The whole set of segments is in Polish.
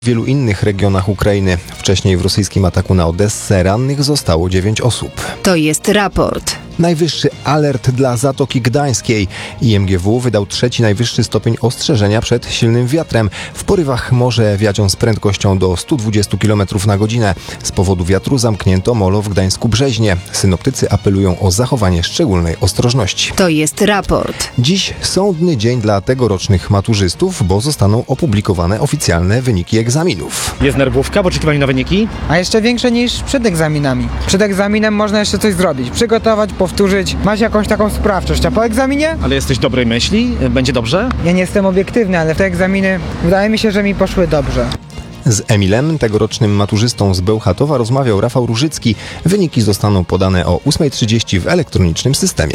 W wielu innych regionach Ukrainy. Wcześniej w rosyjskim ataku na Odessę rannych zostało 9 osób. To jest raport. Najwyższy alert dla Zatoki Gdańskiej. IMGW wydał trzeci najwyższy stopień ostrzeżenia przed silnym wiatrem. W porywach może wiać on z prędkością do 120 km na godzinę. Z powodu wiatru zamknięto molo w Gdańsku-Brzeźnie. Synoptycy apelują o zachowanie szczególnej ostrożności. To jest raport. Dziś sądny dzień dla tegorocznych maturzystów, bo zostaną opublikowane oficjalne wyniki egzaminów. Jest nerwówka w oczekiwaniu na wyniki? A jeszcze większe niż przed egzaminami. Przed egzaminem można jeszcze coś zrobić, przygotować, powtórzyć, masz jakąś taką sprawczość, a po egzaminie? Ale jesteś dobrej myśli? Będzie dobrze? Ja nie jestem obiektywny, ale te egzaminy wydaje mi się, że mi poszły dobrze. Z Emilem, tegorocznym maturzystą z Bełchatowa, rozmawiał Rafał Różycki. Wyniki zostaną podane o 8:30 w elektronicznym systemie.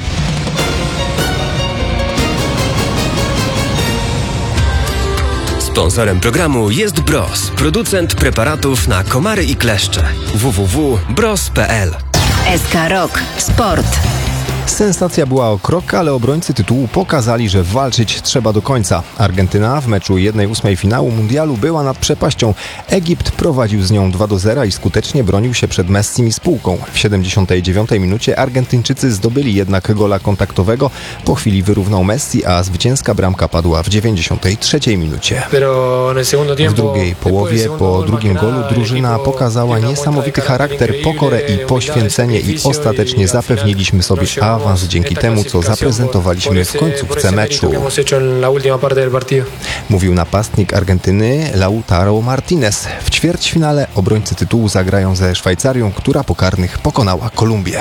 Sponsorem programu jest Bros, producent preparatów na komary i kleszcze. www.bros.pl. SK Rock. Sport. Sensacja była o krok, ale obrońcy tytułu pokazali, że walczyć trzeba do końca. Argentyna w meczu 1/8 finału mundialu była nad przepaścią. Egipt prowadził z nią 2-0 i skutecznie bronił się przed Messim i spółką. W 79 minucie Argentyńczycy zdobyli jednak gola kontaktowego. Po chwili wyrównał Messi, a zwycięska bramka padła w 93 minucie. W drugiej połowie, po drugim golu, drużyna pokazała niesamowity charakter, pokorę i poświęcenie i ostatecznie zapewniliśmy sobie awans dzięki temu, co zaprezentowaliśmy w końcówce meczu. Mówił napastnik Argentyny Lautaro Martinez. W ćwierćfinale obrońcy tytułu zagrają ze Szwajcarią, która po karnych pokonała Kolumbię.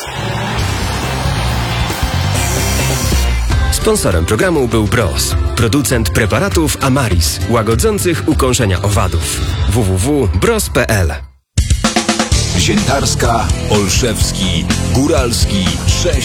Sponsorem programu był Bros, producent preparatów Amaris, łagodzących ukąszenia owadów. www.bros.pl. Ziętarska, Olszewski, Góralski, 6